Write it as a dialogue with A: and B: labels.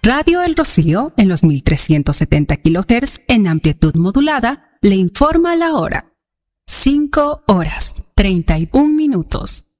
A: Radio El Rocío, en los 1370 kHz en amplitud modulada, le informa la hora. 5 horas, 31 minutos.